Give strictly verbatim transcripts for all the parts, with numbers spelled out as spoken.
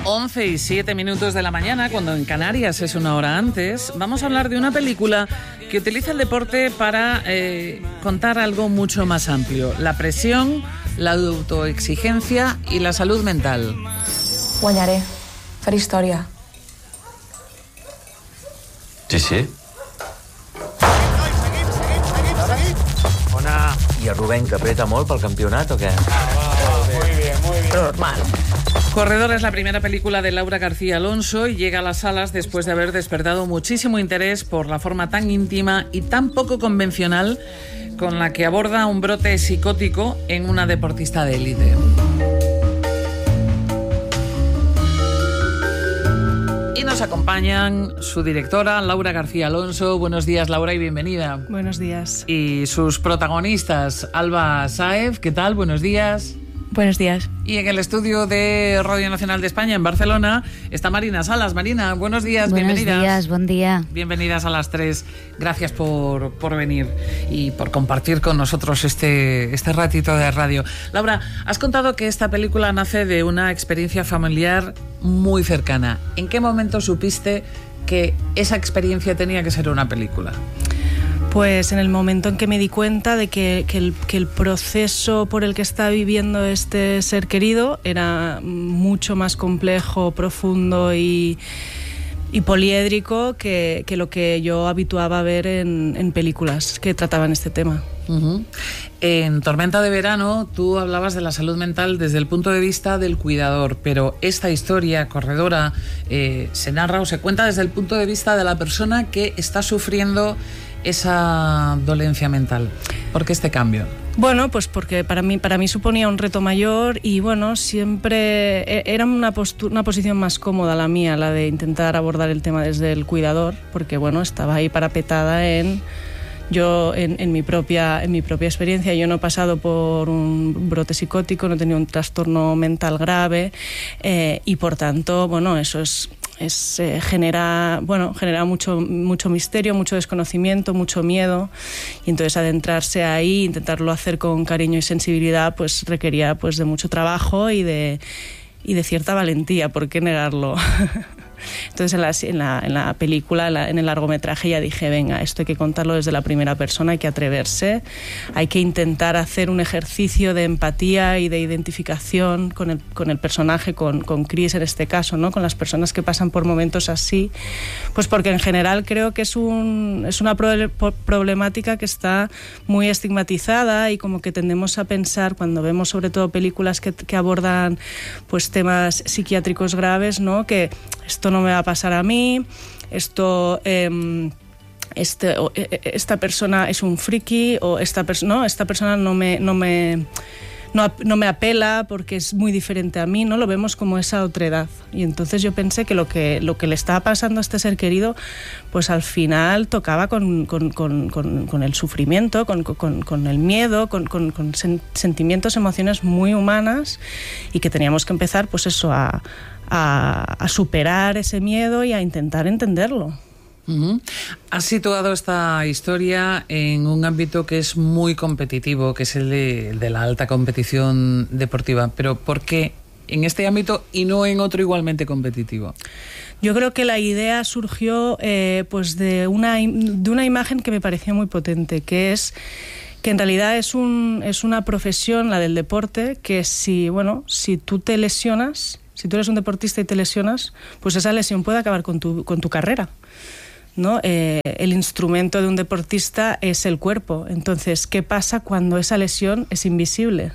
once y siete minutos de la mañana, cuando en Canarias es una hora antes, vamos a hablar de una película que utiliza el deporte para eh, contar algo mucho más amplio: la presión, la autoexigencia y la salud mental. Guanyaré. Faré història. Sí, sí. Ona. I el Rubén, que apreta molt pel campionat o què? Ah, va, muy bien, muy bien. Normal. Corredor es la primera película de Laura García Alonso y llega a las salas después de haber despertado muchísimo interés por la forma tan íntima y tan poco convencional con la que aborda un brote psicótico en una deportista de élite. Y nos acompañan su directora, Laura García Alonso. Buenos días, Laura, y bienvenida. Buenos días. Y sus protagonistas, Alba Sáez, ¿qué tal? Buenos días. Buenos días. Y en el estudio de Radio Nacional de España, en Barcelona, está Marina Salas. Marina, buenos días, buenos bienvenidas. Buenos días, buen día. Bienvenidas a las tres. Gracias por, por venir y por compartir con nosotros este, este ratito de radio. Laura, has contado que esta película nace de una experiencia familiar muy cercana. ¿En qué momento supiste que esa experiencia tenía que ser una película? Pues en el momento en que me di cuenta de que, que, el, que el proceso por el que está viviendo este ser querido era mucho más complejo, profundo y, y poliédrico que, que lo que yo habituaba a ver en, en películas que trataban este tema. Uh-huh. En Tormenta de Verano tú hablabas de la salud mental desde el punto de vista del cuidador, pero esta historia, Corredora, eh, se narra o se cuenta desde el punto de vista de la persona que está sufriendo esa dolencia mental. ¿Por qué este cambio? Bueno, pues porque para mí, para mí suponía un reto mayor y bueno, siempre era una, postu- una posición más cómoda la mía, la de intentar abordar el tema desde el cuidador, porque bueno, estaba ahí parapetada en... Yo, en, en, mi propia, en mi propia experiencia, yo no he pasado por un brote psicótico, no he tenido un trastorno mental grave eh, y, por tanto, bueno, eso es... Es, eh, genera bueno genera mucho mucho misterio, mucho desconocimiento, mucho miedo, y entonces adentrarse ahí, intentarlo hacer con cariño y sensibilidad, pues requería pues de mucho trabajo y de y de cierta valentía, ¿por qué negarlo? Entonces en la, en la, en la película, en, la, en el largometraje, ya dije, venga, esto hay que contarlo desde la primera persona, hay que atreverse, hay que intentar hacer un ejercicio de empatía y de identificación con el, con el personaje, con, con Chris en este caso, ¿no? Con las personas que pasan por momentos así, pues porque en general creo que es, un, es una pro- problemática que está muy estigmatizada y como que tendemos a pensar, cuando vemos sobre todo películas que, que abordan pues temas psiquiátricos graves, ¿no? Que esto no me va a pasar a mí, esto eh, este, esta persona es un friki, o esta, pers- no, esta persona no me, no, me, no, no me apela porque es muy diferente a mí, ¿no? Lo vemos como esa otredad. Y entonces yo pensé que lo que, lo que le estaba pasando a este ser querido, pues al final tocaba con, con, con, con, con el sufrimiento, con, con, con el miedo, con, con, con sen- sentimientos, emociones muy humanas, y que teníamos que empezar, pues eso, a A, a superar ese miedo y a intentar entenderlo. Uh-huh. Has situado esta historia en un ámbito que es muy competitivo, que es el de, el de la alta competición deportiva, pero ¿por qué en este ámbito y no en otro igualmente competitivo? Yo creo que la idea surgió eh, pues de una, de una imagen que me parecía muy potente, que es que en realidad es, un, es una profesión, la del deporte, que si, bueno, si tú te lesionas, si tú eres un deportista y te lesionas, pues esa lesión puede acabar con tu, con tu carrera, ¿no? Eh, el instrumento de un deportista es el cuerpo. Entonces, ¿qué pasa cuando esa lesión es invisible?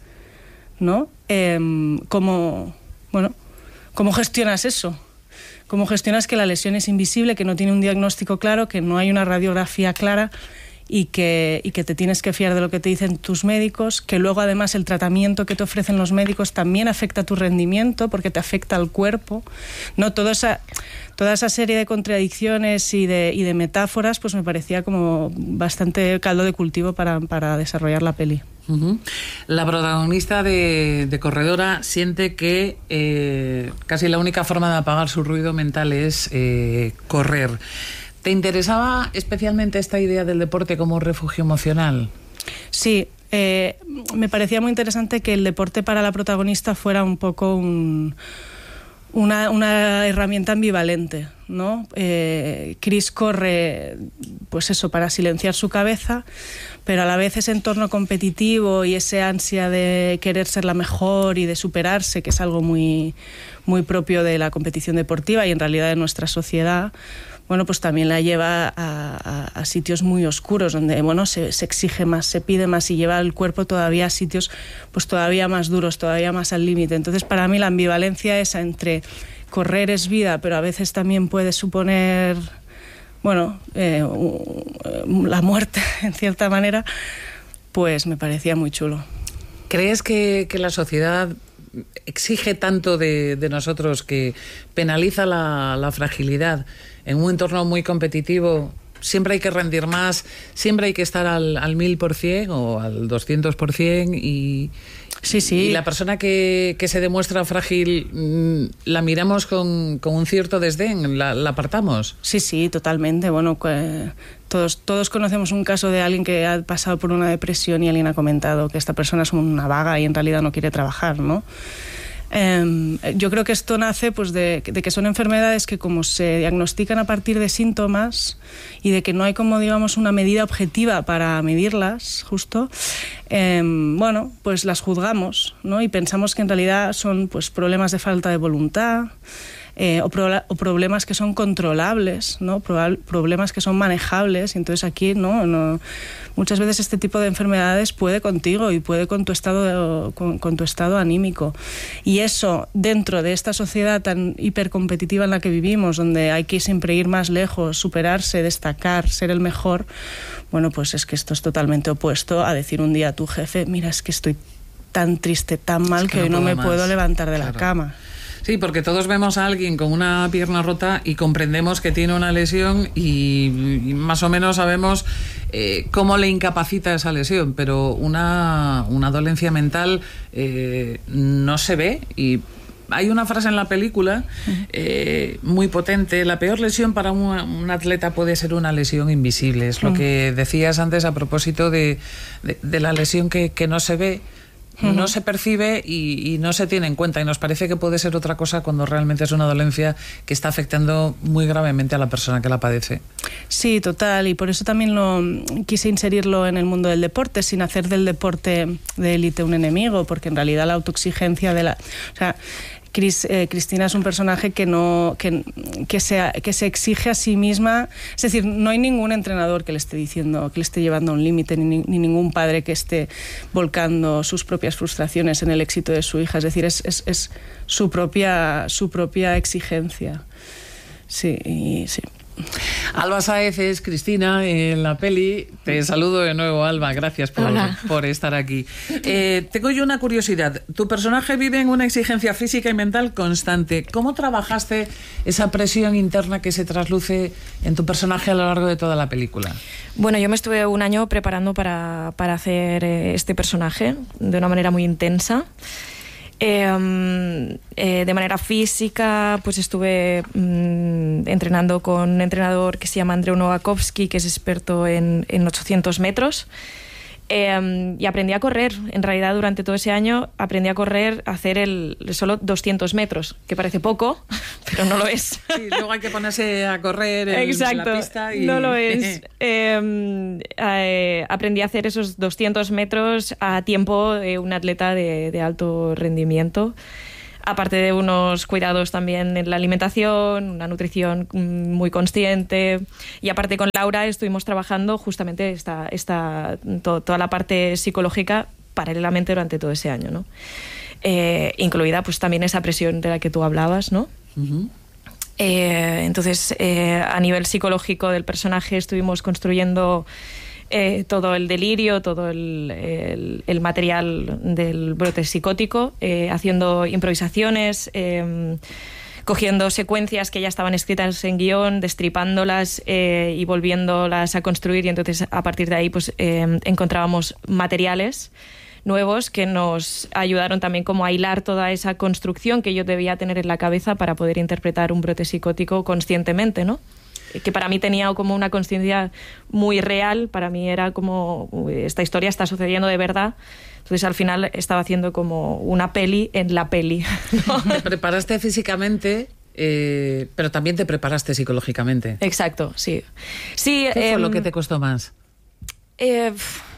¿No? Eh, ¿cómo, bueno, ¿cómo gestionas eso? ¿Cómo gestionas que la lesión es invisible, que no tiene un diagnóstico claro, que no hay una radiografía clara y que, y que te tienes que fiar de lo que te dicen tus médicos, que luego además el tratamiento que te ofrecen los médicos también afecta a tu rendimiento porque te afecta al cuerpo, ¿no? Toda esa, toda esa serie de contradicciones y de, y de metáforas pues me parecía como bastante caldo de cultivo para, para desarrollar la peli. Uh-huh. La protagonista de, de Corredora siente que eh, casi la única forma de apagar su ruido mental es eh, correr. ¿Te interesaba especialmente esta idea del deporte como refugio emocional? Sí, eh, me parecía muy interesante que el deporte para la protagonista fuera un poco un, una, una herramienta ambivalente, ¿no? Eh, Chris corre, pues eso, para silenciar su cabeza, pero a la vez ese entorno competitivo y ese ansia de querer ser la mejor y de superarse, que es algo muy, muy propio de la competición deportiva y en realidad de nuestra sociedad, bueno, pues también la lleva a, a, a sitios muy oscuros donde, bueno, se, se exige más, se pide más y lleva el cuerpo todavía a sitios pues todavía más duros, todavía más al límite. Entonces, para mí la ambivalencia esa entre correr es vida, pero a veces también puede suponer, bueno, eh, la muerte, en cierta manera, pues me parecía muy chulo. ¿Crees que, que la sociedad exige tanto de, de nosotros que penaliza la, la fragilidad? En un entorno muy competitivo siempre hay que rendir más, siempre hay que estar al, al mil por cien o al doscientos por cien y, sí, sí. y la persona que, que se demuestra frágil mmm, la miramos con, con un cierto desdén, la, la apartamos. Sí, sí, totalmente. Bueno, eh, todos, todos conocemos un caso de alguien que ha pasado por una depresión y alguien ha comentado que esta persona es una vaga y en realidad no quiere trabajar, ¿no? Eh, yo creo que esto nace pues de, de que son enfermedades que como se diagnostican a partir de síntomas y de que no hay como digamos una medida objetiva para medirlas justo, eh, bueno, pues las juzgamos, ¿no? Y pensamos que en realidad son pues problemas de falta de voluntad, Eh, o, pro, o problemas que son controlables, ¿no? Pro, problemas que son manejables. Entonces aquí no, no, muchas veces este tipo de enfermedades puede contigo y puede con tu estado, con, con tu estado anímico. Y eso dentro de esta sociedad tan hipercompetitiva en la que vivimos, donde hay que siempre ir más lejos, superarse, destacar, ser el mejor, bueno, pues es que esto es totalmente opuesto a decir un día a tu jefe, mira, es que estoy tan triste, tan mal, es que, que hoy no, no me más. puedo levantar de claro. la cama. Sí, porque todos vemos a alguien con una pierna rota y comprendemos que tiene una lesión y, y más o menos sabemos eh, cómo le incapacita esa lesión, pero una, una dolencia mental eh, no se ve. Y hay una frase en la película eh, muy potente: la peor lesión para un, un atleta puede ser una lesión invisible. Es lo que decías antes a propósito de, de, de la lesión que, que no se ve, no se percibe y, y no se tiene en cuenta, y nos parece que puede ser otra cosa cuando realmente es una dolencia que está afectando muy gravemente a la persona que la padece. Sí, total, y por eso también lo quise inserirlo en el mundo del deporte, sin hacer del deporte de élite un enemigo, porque en realidad la autoexigencia de la... O sea, Chris, eh, Cristina es un personaje que no que, que, se, que se exige a sí misma. Es decir, no hay ningún entrenador que le esté diciendo, que le esté llevando a un límite, ni, ni ningún padre que esté volcando sus propias frustraciones en el éxito de su hija. Es decir, es, es, es su propia su propia exigencia. Sí, y, sí. Alba Sáez es Cristina en la peli. Te saludo de nuevo, Alba. Gracias por, por estar aquí. Eh, tengo yo una curiosidad. Tu personaje vive en una exigencia física y mental constante. ¿Cómo trabajaste esa presión interna que se trasluce en tu personaje a lo largo de toda la película? Bueno, yo me estuve un año preparando para, para hacer este personaje de una manera muy intensa. Eh, eh, de manera física, pues estuve mm, entrenando con un entrenador que se llama Andreu Nowakovski, que es experto en, en ochocientos metros. Eh, y aprendí a correr. En realidad, durante todo ese año aprendí a correr, a hacer el solo doscientos metros, que parece poco, pero no lo es. Sí, luego hay que ponerse a correr en Exacto, la pista y... no lo es. eh, eh, aprendí a hacer esos doscientos metros a tiempo de un atleta de, de alto rendimiento. Aparte de unos cuidados también en la alimentación, una nutrición muy consciente. Y aparte con Laura estuvimos trabajando justamente esta, esta, to, toda la parte psicológica paralelamente durante todo ese año, ¿no? Eh, incluida pues también esa presión de la que tú hablabas, ¿no? Uh-huh. Eh, entonces, eh, a nivel psicológico del personaje estuvimos construyendo... Eh, todo el delirio, todo el, el, el material del brote psicótico, eh, haciendo improvisaciones, eh, cogiendo secuencias que ya estaban escritas en guión, destripándolas eh, y volviéndolas a construir, y entonces a partir de ahí pues eh, encontrábamos materiales nuevos que nos ayudaron también como a hilar toda esa construcción que yo debía tener en la cabeza para poder interpretar un brote psicótico conscientemente, ¿no? que para mí tenía como una conciencia muy real, para mí era como, esta historia está sucediendo de verdad. Entonces al final estaba haciendo como una peli en la peli, ¿no? Te preparaste físicamente, eh, pero también te preparaste psicológicamente. Exacto, sí. sí ¿Qué eh, fue lo que te costó más? Eh,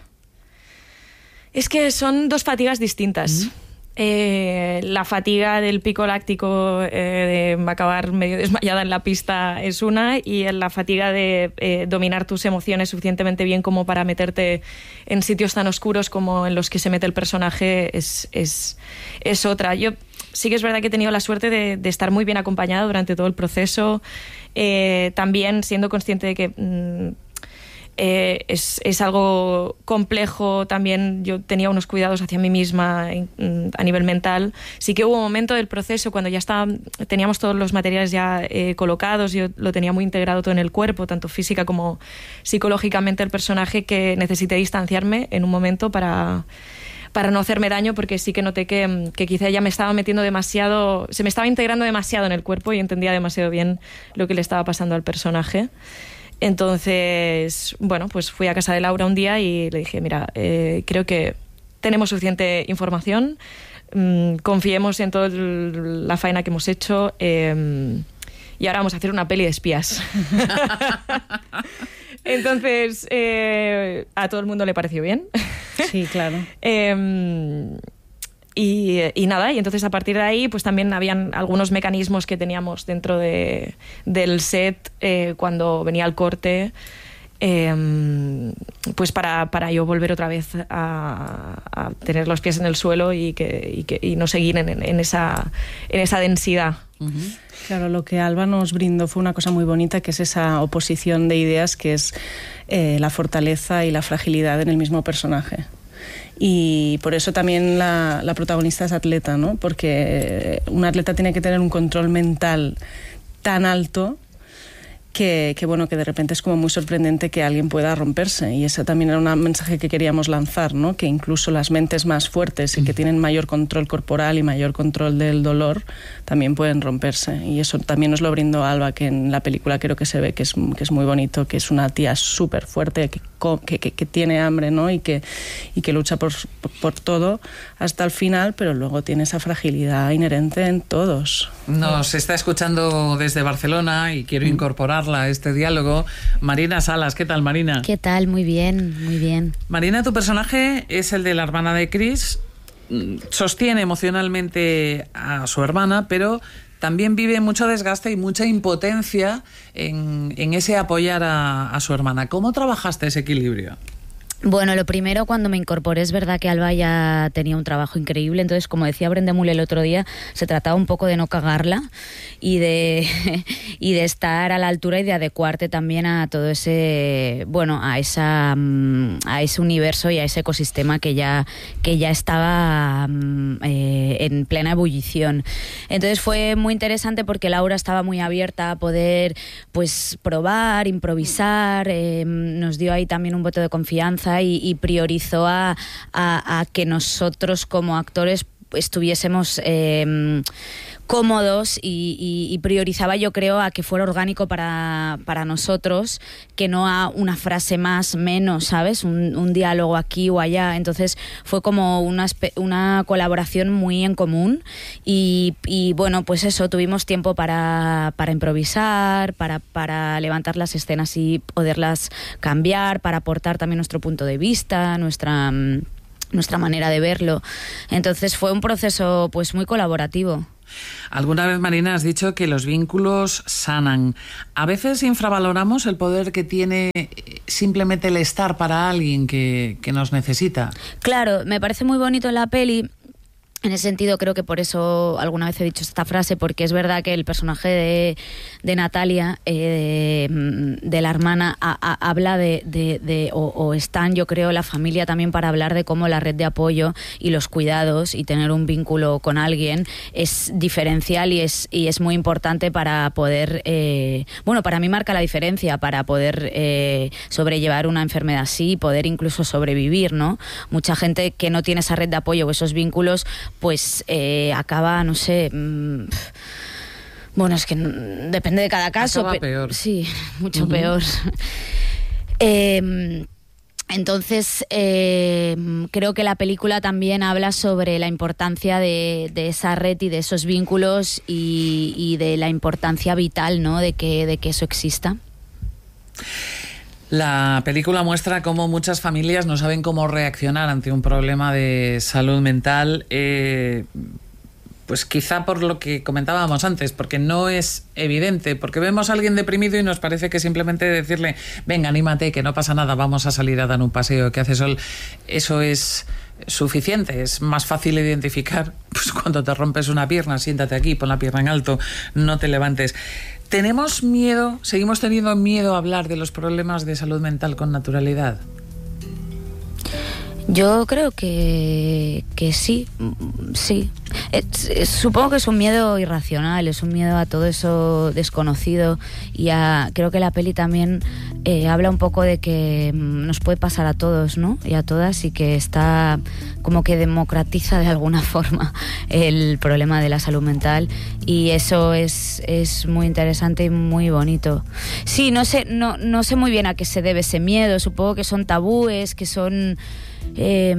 es que son dos fatigas distintas. Mm-hmm. Eh, la fatiga del pico láctico, eh, de acabar medio desmayada en la pista, es una, y la fatiga de eh, dominar tus emociones suficientemente bien como para meterte en sitios tan oscuros como en los que se mete el personaje es, es, es otra. Yo sí que es verdad que he tenido la suerte de, de estar muy bien acompañada durante todo el proceso, eh, también siendo consciente de que mmm, Eh, es, es algo complejo. También yo tenía unos cuidados hacia mí misma a nivel mental. Sí que hubo un momento del proceso cuando ya estaba, teníamos todos los materiales ya eh, colocados, yo lo tenía muy integrado todo en el cuerpo, tanto física como psicológicamente el personaje, que necesité distanciarme en un momento para... para no hacerme daño, porque sí que noté que, que quizá ya me estaba metiendo demasiado, se me estaba integrando demasiado en el cuerpo y entendía demasiado bien lo que le estaba pasando al personaje. Entonces, bueno, pues fui a casa de Laura un día y le dije, mira, eh, creo que tenemos suficiente información, mmm, confiemos en toda la faena que hemos hecho, eh, y ahora vamos a hacer una peli de espías. Entonces, eh, a todo el mundo le pareció bien. Sí, claro. eh, Y, y nada, y entonces a partir de ahí pues también habían algunos mecanismos que teníamos dentro de, del set eh, cuando venía el corte, eh, pues para, para yo volver otra vez a, a tener los pies en el suelo y, que, y, que, y no seguir en, en, esa, en esa densidad. Uh-huh. Claro, lo que Alba nos brindó fue una cosa muy bonita, que es esa oposición de ideas, que es eh, la fortaleza y la fragilidad en el mismo personaje. Y por eso también la, la protagonista es atleta, ¿no? Porque un atleta tiene que tener un control mental tan alto que, que, bueno, que de repente es como muy sorprendente que alguien pueda romperse. Y ese también era un mensaje que queríamos lanzar, ¿no? Que incluso las mentes más fuertes y que tienen mayor control corporal y mayor control del dolor también pueden romperse. Y eso también nos lo brindó Alba, que en la película creo que se ve que es, que es muy bonito, que es una tía súper fuerte, que Que, que, que tiene hambre, ¿no? Y que, y que lucha por, por, por todo hasta el final, pero luego tiene esa fragilidad inherente en todos. Nos está escuchando desde Barcelona y quiero incorporarla a este diálogo Marina Salas. ¿Qué tal, Marina? ¿Qué tal? Muy bien, muy bien. Marina, tu personaje es el de la hermana de Chris. Sostiene emocionalmente a su hermana, pero también vive mucho desgaste y mucha impotencia en, en ese apoyar a, a su hermana. ¿Cómo trabajaste ese equilibrio? Bueno, lo primero, cuando me incorporé, es verdad que Alba ya tenía un trabajo increíble, entonces, como decía Brendemul el otro día, se trataba un poco de no cagarla y de, y de estar a la altura y de adecuarte también a todo ese, bueno, a esa a ese universo y a ese ecosistema que ya, que ya estaba eh, en plena ebullición. Entonces fue muy interesante porque Laura estaba muy abierta a poder, pues, probar, improvisar, eh, nos dio ahí también un voto de confianza Y, y priorizó a, a, a que nosotros como actores estuviésemos eh, cómodos y, y, y priorizaba, yo creo, a que fuera orgánico para, para nosotros, que no a una frase más, menos, ¿sabes? Un, un diálogo aquí o allá. Entonces fue como una, una colaboración muy en común y, y bueno, pues eso, tuvimos tiempo para, para improvisar, para, para levantar las escenas y poderlas cambiar, para aportar también nuestro punto de vista, nuestra... nuestra manera de verlo. Entonces fue un proceso pues muy colaborativo. Alguna vez, Marina, has dicho que los vínculos sanan. A veces infravaloramos el poder que tiene simplemente el estar para alguien que, que nos necesita. Claro, me parece muy bonito en la peli. En ese sentido, creo que por eso alguna vez he dicho esta frase, porque es verdad que el personaje de, de Natalia, eh, de, de la hermana, a, a, habla de, de, de o, o están, yo creo, la familia también para hablar de cómo la red de apoyo y los cuidados y tener un vínculo con alguien es diferencial y es, y es muy importante para poder, eh, bueno, para mí marca la diferencia, para poder eh, sobrellevar una enfermedad así y poder incluso sobrevivir, ¿no? Mucha gente que no tiene esa red de apoyo o esos vínculos, pues eh, acaba, no sé, mmm, Bueno, es que no, depende de cada caso. Acaba peor. Sí, mucho Uh-huh. peor. eh, entonces, eh, creo que la película también habla sobre la importancia de, de esa red y de esos vínculos y, y de la importancia vital, ¿no? de que, de que eso exista. La película muestra cómo muchas familias no saben cómo reaccionar ante un problema de salud mental, eh, pues quizá por lo que comentábamos antes, porque no es evidente, porque vemos a alguien deprimido y nos parece que simplemente decirle, venga, anímate, que no pasa nada, vamos a salir a dar un paseo, que hace sol, eso es suficiente. Es más fácil identificar, pues cuando te rompes una pierna, siéntate aquí, pon la pierna en alto, no te levantes. ¿Tenemos miedo, seguimos teniendo miedo a hablar de los problemas de salud mental con naturalidad? Yo creo que, que sí, sí. Es, es, supongo que es un miedo irracional, es un miedo a todo eso desconocido y a, creo que la peli también eh, habla un poco de que nos puede pasar a todos, ¿no? Y a todas, y que está como que democratiza de alguna forma el problema de la salud mental, y eso es, es muy interesante y muy bonito. Sí, no sé, no, no sé muy bien a qué se debe ese miedo, supongo que son tabúes, que son... Eh,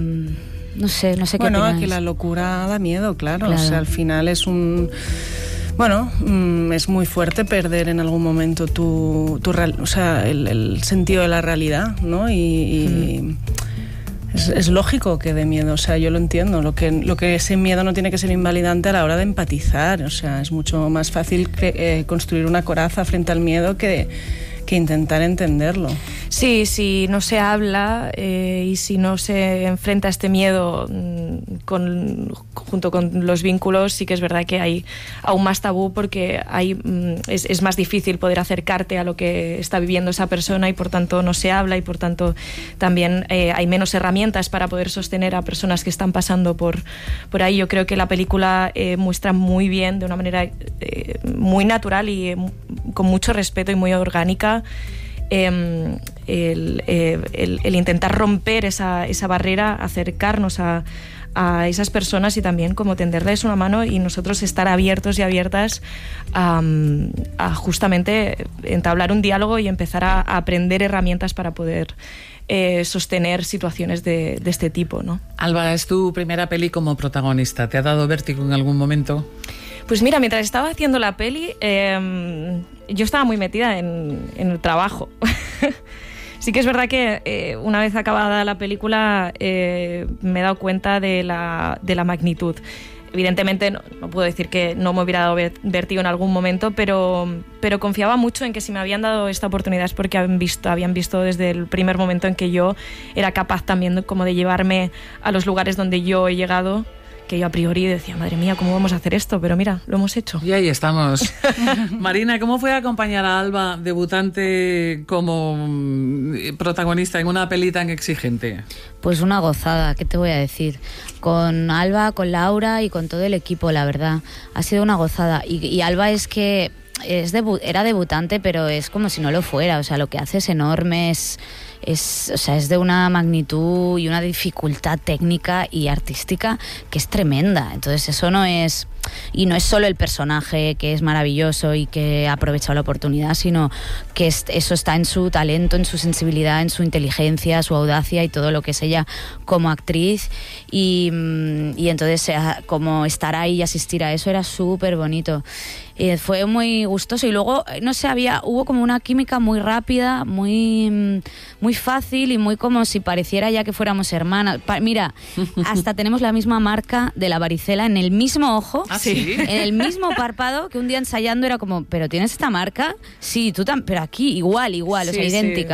no sé, no sé qué bueno, opináis. que la locura da miedo, claro. Claro. O sea, al final es un... Bueno, mm, es muy fuerte perder en algún momento tu, tu real, o sea, el, el sentido de la realidad, ¿no? Y, y mm. es, es lógico que dé miedo, o sea, yo lo entiendo. Lo que, lo que ese miedo no tiene que ser invalidante a la hora de empatizar. O sea, es mucho más fácil que, eh, construir una coraza frente al miedo que... que intentar entenderlo. Sí, si no se habla eh, y si no se enfrenta este miedo con, junto con los vínculos, sí que es verdad que hay aún más tabú, porque hay, es, es más difícil poder acercarte a lo que está viviendo esa persona, y por tanto no se habla, y por tanto también eh, hay menos herramientas para poder sostener a personas que están pasando por, por ahí. Yo creo que la película eh, muestra muy bien, de una manera eh, muy natural y eh, con mucho respeto y muy orgánica, Eh, el, eh, el, el intentar romper esa, esa barrera, acercarnos a, a esas personas y también como tenderles una mano, y nosotros estar abiertos y abiertas a, a justamente entablar un diálogo y empezar a, a aprender herramientas para poder eh, sostener situaciones de, de este tipo, ¿no? Alba, es tu primera peli como protagonista. ¿Te ha dado vértigo en algún momento? Pues mira, mientras estaba haciendo la peli, eh, yo estaba muy metida en, en el trabajo. Sí que es verdad que eh, una vez acabada la película eh, me he dado cuenta de la, de la magnitud. Evidentemente no, no puedo decir que no me hubiera dado vértigo en algún momento, pero, pero confiaba mucho en que si me habían dado esta oportunidad es porque habían visto, habían visto desde el primer momento en que yo era capaz también de, como de llevarme a los lugares donde yo he llegado, que yo a priori decía, madre mía, ¿cómo vamos a hacer esto? Pero mira, lo hemos hecho. Y ahí estamos. Marina, ¿cómo fue acompañar a Alba, debutante como protagonista en una peli tan exigente? Pues una gozada, ¿qué te voy a decir? Con Alba, con Laura y con todo el equipo, la verdad. Ha sido una gozada. Y, y Alba es que es debu- era debutante, pero es como si no lo fuera. O sea, lo que hace es enorme, es... Es, o sea, es de una magnitud y una dificultad técnica y artística que es tremenda. Entonces eso no es... Y no es solo el personaje, que es maravilloso y que ha aprovechado la oportunidad, sino que es, eso está en su talento, en su sensibilidad, en su inteligencia, su audacia y todo lo que es ella como actriz. Y, y entonces como estar ahí y asistir a eso era súper bonito. Eh, fue muy gustoso, y luego, no sé, había, hubo como una química muy rápida, muy, muy fácil y muy como si pareciera ya que fuéramos hermanas. Pa- mira, hasta tenemos la misma marca de la varicela en el mismo ojo. ¿Ah, sí? En el mismo párpado, que un día ensayando era como, ¿pero tienes esta marca? Sí, tú también, pero aquí igual, igual, o sea, Sí, sí. idéntica.